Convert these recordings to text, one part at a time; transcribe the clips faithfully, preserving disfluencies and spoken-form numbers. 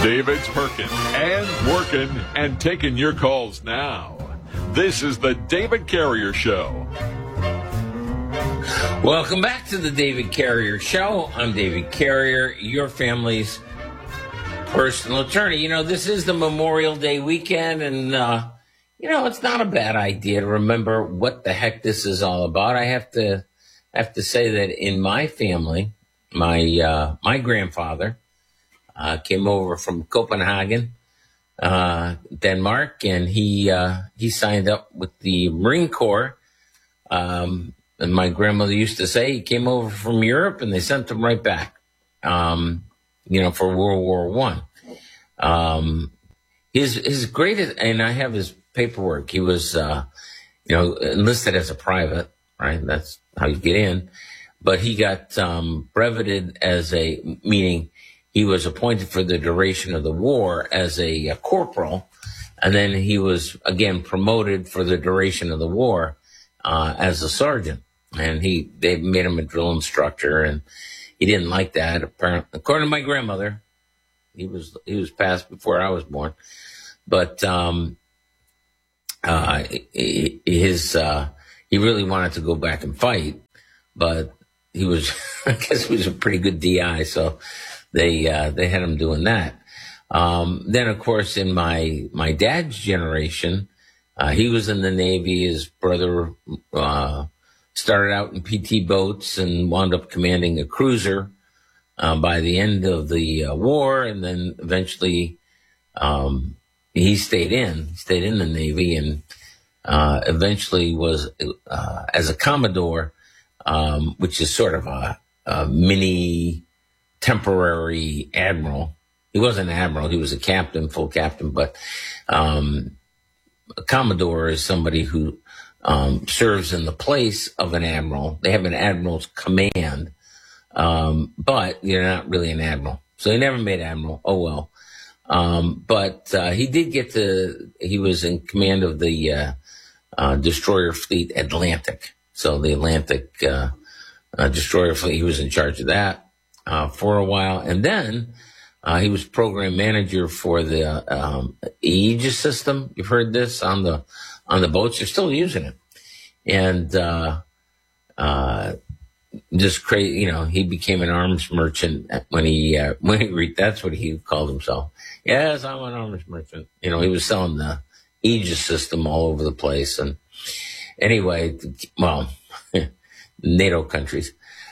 David's perking and working and taking your calls now. This is the David Carrier Show. Welcome back to the David Carrier Show. I'm David Carrier, your family's personal attorney. You know, this is the Memorial Day weekend, and, uh, you know, it's not a bad idea to remember what the heck this is all about. I have to have to say that in my family, my uh, my grandfather uh, came over from Copenhagen, uh, Denmark, and he uh, he signed up with the Marine Corps. Um, and my grandmother used to say he came over from Europe, and they sent him right back, um, you know, for World War One. Um, his his greatest, and I have his paperwork. He was, uh, you know, enlisted as a private, right? That's how you get in. But he got um, breveted as a, meaning he was appointed for the duration of the war as a, a corporal, and then he was again promoted for the duration of the war uh, as a sergeant. And he, they made him a drill instructor, and he didn't like that. Apparently, according to my grandmother, he was he was passed before I was born. But um, uh, his uh, he really wanted to go back and fight, but he was I guess he was a pretty good D I, so they uh, they had him doing that. Um, then, of course, in my my dad's generation, uh, he was in the Navy. His brother uh, started out in P T boats and wound up commanding a cruiser uh, by the end of the uh, war, and then eventually um, he stayed in, stayed in the Navy, and uh, eventually was uh, as a Commodore, um, which is sort of a, a mini temporary admiral. He wasn't an admiral; he was a captain, full captain, but um, a Commodore is somebody who Um, serves in the place of an admiral. They have an admiral's command, um, but you're not really an admiral. So he never made admiral. Oh, well. Um, but uh, he did get to, he was in command of the uh, uh, destroyer fleet Atlantic. So the Atlantic uh, uh, destroyer fleet, he was in charge of that uh, for a while. And then uh, he was program manager for the um, Aegis system. You've heard this on the on the boats. They're still using it. And, uh, uh, just crazy, you know, he became an arms merchant when he, uh, when he, re- that's what he called himself. Yes, I'm an arms merchant. You know, he was selling the Aegis system all over the place. And anyway, well, NATO countries.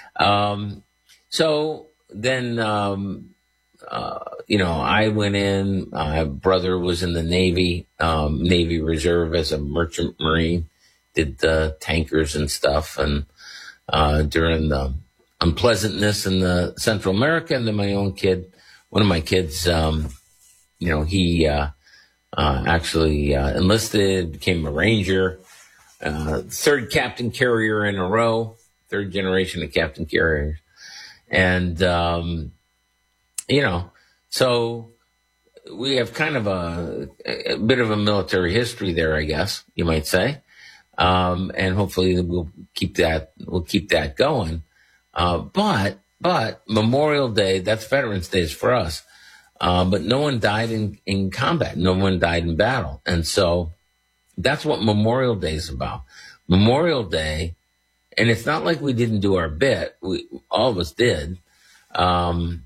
Um, so then, um, Uh, you know, I went in, my brother was in the Navy, um, Navy Reserve as a merchant marine, did the tankers and stuff. And, uh, during the unpleasantness in the Central America, and then my own kid, one of my kids, um, you know, he, uh, uh, actually, uh, enlisted, became a Ranger, uh, third captain carrier in a row, third generation of captain carriers. And, um, You know, so we have kind of a, a bit of a military history there, I guess you might say, um, and hopefully we'll keep that we'll keep that going. Uh, but but Memorial Day, that's Veterans Day for us, uh, but no one died in, in combat, no one died in battle, and so that's what Memorial Day is about. Memorial Day, and it's not like we didn't do our bit; we all of us did. Um,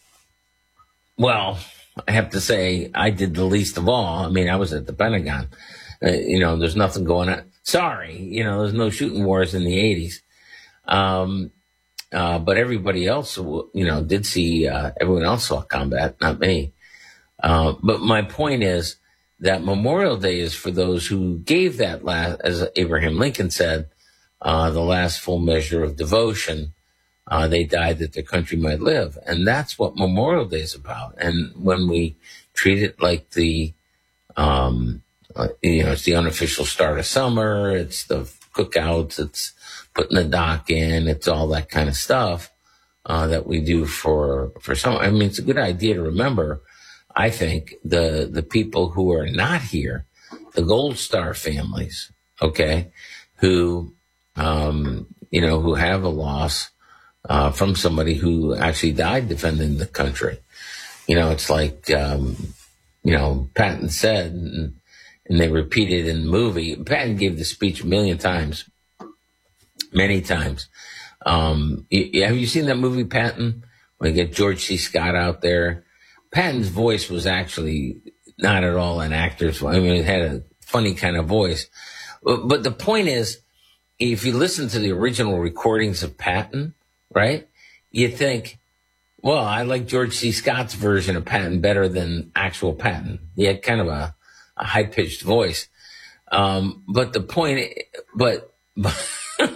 Well, I have to say I did the least of all. I mean, I was at the Pentagon. Uh, you know, there's nothing going on. Sorry, you know, there's no shooting wars in the eighties. Um, uh, but everybody else, you know, did see, uh, everyone else saw combat, not me. Uh, but my point is that Memorial Day is for those who gave that last, as Abraham Lincoln said, uh, the last full measure of devotion. Uh, they died that their country might live. And that's what Memorial Day is about. And when we treat it like the, um, uh, you know, it's the unofficial start of summer, it's the cookouts, it's putting the dock in, it's all that kind of stuff, uh, that we do for, for some. I mean, it's a good idea to remember, I think, the, the people who are not here, the Gold Star families, okay, who, um, you know, who have a loss, Uh, from somebody who actually died defending the country. you know, it's like, um, you know, Patton said, and, and they repeated in the movie. Patton gave the speech a million times, many times. Um, you, have you seen that movie, Patton? When you get George C. Scott out there, Patton's voice was actually not at all an actor's voice. I mean, it had a funny kind of voice. But, but the point is, if you listen to the original recordings of Patton, right, you think, well, I like George C. Scott's version of Patton better than actual Patton. He had kind of a, a high-pitched voice. Um, but the point, but, but,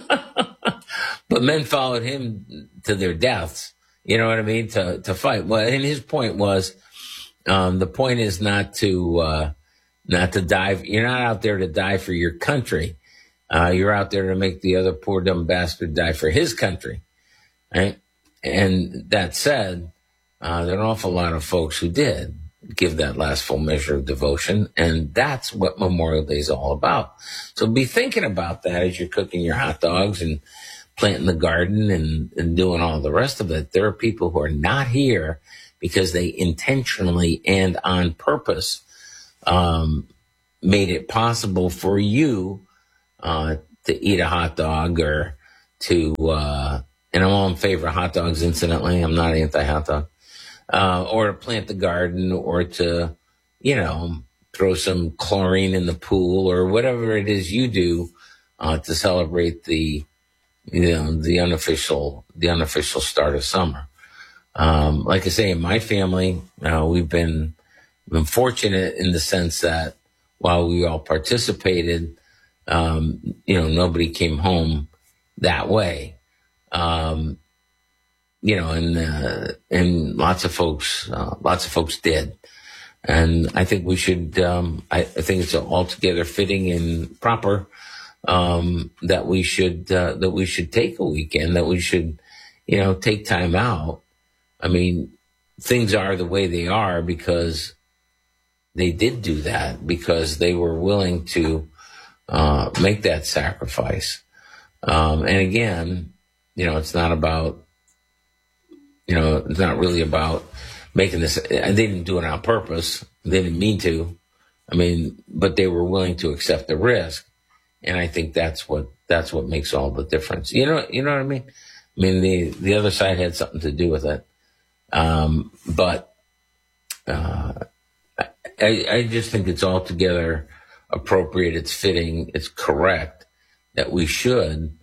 but men followed him to their deaths. You know what I mean? To, to fight. Well, and his point was, um, the point is not to, uh, not to die. You're not out there to die for your country. Uh, you're out there to make the other poor dumb bastard die for his country. Right? And that said, uh, there are an awful lot of folks who did give that last full measure of devotion. And that's what Memorial Day is all about. So be thinking about that as you're cooking your hot dogs and planting the garden and, and doing all the rest of it. There are people who are not here because they intentionally and on purpose um, made it possible for you uh, to eat a hot dog or to, uh, and I'm all in favor of hot dogs, incidentally. I'm not anti-hot dog. Uh, or to plant the garden or to, you know, throw some chlorine in the pool or whatever it is you do uh, to celebrate the, you know, the unofficial, the unofficial start of summer. Um, like I say, in my family, uh, we've been, been fortunate in the sense that while we all participated, um, you know, nobody came home that way. Um, you know, and, uh, and lots of folks, uh, lots of folks did. And I think we should, um, I, I think it's altogether fitting and proper, um, that we should, uh, that we should take a weekend, that we should, you know, take time out. I mean, things are the way they are because they did do that, because they were willing to, uh, make that sacrifice. Um, and again, you know, it's not about, you know, it's not really about making this, and they didn't do it on purpose. They didn't mean to. I mean, but they were willing to accept the risk. And I think that's what, that's what makes all the difference. You know, you know what I mean? I mean, the, the other side had something to do with it. Um, but, uh, I, I just think it's altogether appropriate. It's fitting. It's correct that we should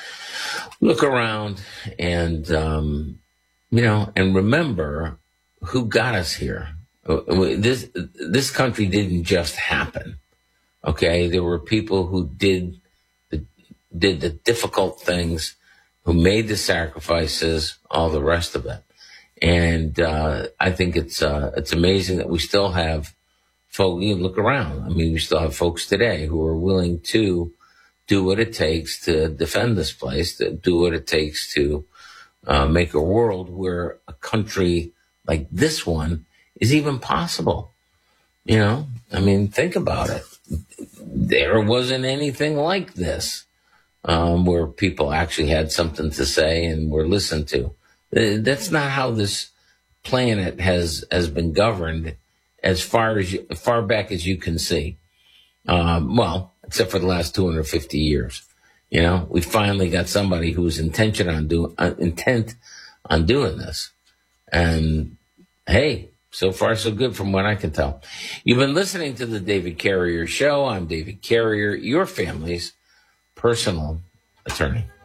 look around and, um, you know, and remember who got us here. This, this country didn't just happen. Okay. There were people who did the, did the difficult things, who made the sacrifices, all the rest of it. And, uh, I think it's, uh, it's amazing that we still have folks, you look around. I mean, we still have folks today who are willing to do what it takes to defend this place, to do what it takes to, uh, make a world where a country like this one is even possible. You know, I mean, think about it. There wasn't anything like this, um, where people actually had something to say and were listened to. That's not how this planet has, has been governed as far as you, far back as you can see. Um, well, except for the last two hundred fifty years. You know, we finally got somebody who's intention on doing, uh, intent on doing this. And hey, so far so good from what I can tell. You've been listening to the David Carrier Show. I'm David Carrier, your family's personal attorney.